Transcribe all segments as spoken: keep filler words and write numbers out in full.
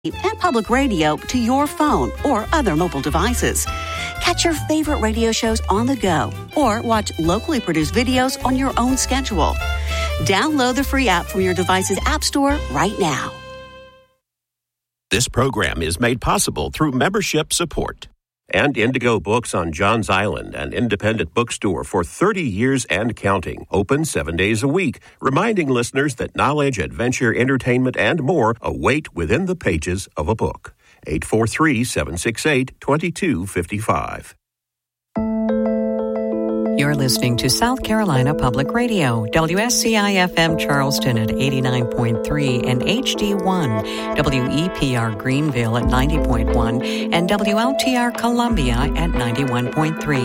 and public radio to your phone or other mobile devices. Catch your favorite radio shows on the go or watch locally produced videos on your own schedule. Download the free app from your device's app store right now. This program is made possible through membership support. And Indigo Books on Johns Island, an independent bookstore for thirty years and counting, open seven days a week, reminding listeners that knowledge, adventure, entertainment, and more await within the pages of a book. eight four three, seven six eight, two two five five. You're listening to South Carolina Public Radio, W S C I F M Charleston at eighty-nine point three and H D one, W E P R Greenville at ninety point one, and W L T R Columbia at ninety-one point three.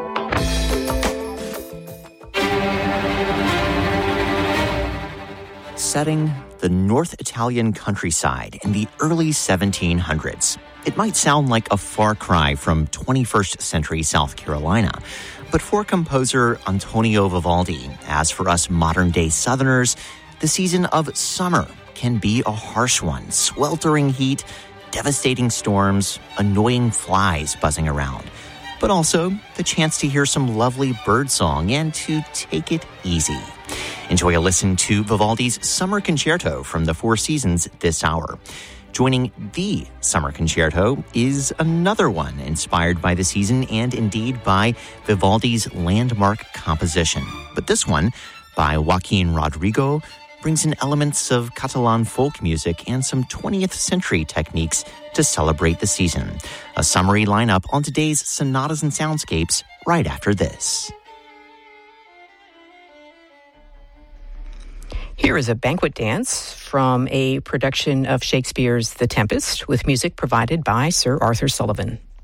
Setting the North Italian countryside in the early seventeen hundreds. It might sound like a far cry from twenty-first century South Carolina, but for composer Antonio Vivaldi, as for us modern-day Southerners, the season of summer can be a harsh one. Sweltering heat, devastating storms, annoying flies buzzing around, but also the chance to hear some lovely birdsong and to take it easy. Enjoy a listen to Vivaldi's Summer Concerto from the Four Seasons this hour. Joining the Summer Concerto is another one inspired by the season and indeed by Vivaldi's landmark composition. But this one, by Joaquin Rodrigo, brings in elements of Catalan folk music and some twentieth century techniques to celebrate the season. A summary lineup on today's Sonatas and Soundscapes right after this. Here is a banquet dance from a production of Shakespeare's The Tempest with music provided by Sir Arthur Sullivan.